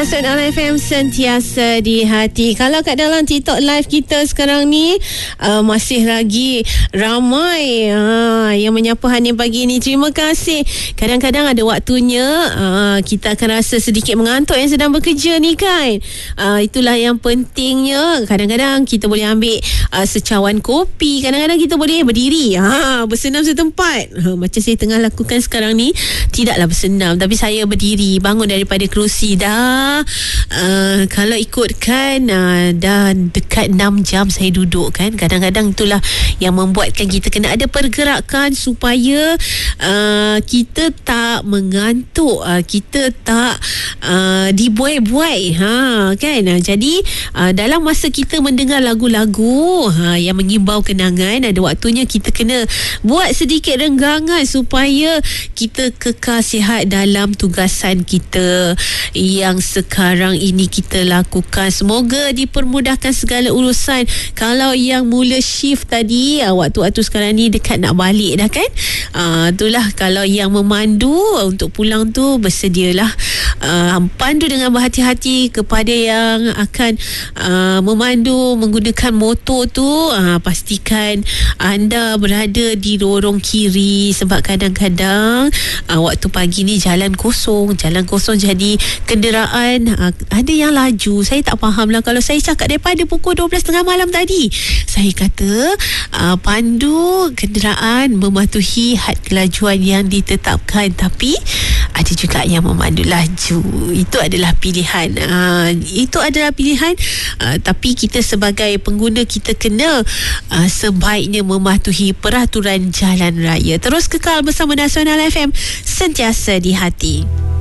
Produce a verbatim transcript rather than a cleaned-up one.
Nasional F M sentiasa di hati. Kalau kat dalam TikTok live kita sekarang ni uh, masih lagi ramai uh, yang menyapa Hanin pagi ni. Terima kasih. Kadang-kadang ada waktunya uh, kita akan rasa sedikit mengantuk yang sedang bekerja ni kan. Uh, itulah yang pentingnya. Kadang-kadang kita boleh ambil uh, secawan kopi. Kadang-kadang kita boleh berdiri, ha, bersenam setempat. Uh, macam saya tengah lakukan sekarang ni, tidaklah bersenam tapi saya berdiri, bangun daripada kerusi. Dah uh, kalau ikutkan uh, dah dekat enam jam saya duduk kan. Kadang-kadang itulah yang membuatkan kita kena ada pergerakan supaya uh, kita tak mengantuk, uh, kita tak uh, dibuai-buai, ha, kan. Uh, jadi uh, dalam masa kita mendengar lagu-lagu uh, yang mengimbau kenangan, ada waktunya kita kena buat sedikit renggangan supaya kita kekal sihat dalam tugasan kita yang sekarang ini kita lakukan. Semoga dipermudahkan segala urusan. Kalau yang mula shift tadi, uh, waktu-waktu sekarang ni dekat nak balik dah kan. Uh, itulah kalau yang memandu uh, untuk pulang tu, bersedialah uh, pandu dengan berhati-hati kepada yang akan uh, memandu menggunakan motor tu. Uh, pastikan anda berada di lorong kiri, sebab kadang-kadang uh, waktu pagi ni jalan kosong, jalan kosong jadi kenderaan uh, ada yang laju. Saya tak faham lah. Kalau saya cakap daripada pukul dua belas tengah malam tadi, saya kata uh, pandu kenderaan mematuhi had kelajuan yang ditetapkan, tapi ada juga yang memandu laju. Itu adalah pilihan, uh, itu adalah pilihan uh, tapi kita sebagai pengguna, kita kena uh, sebaiknya mematuhi peraturan jalan raya. Terus kekal bersama Nasional F M, sentiasa di hati.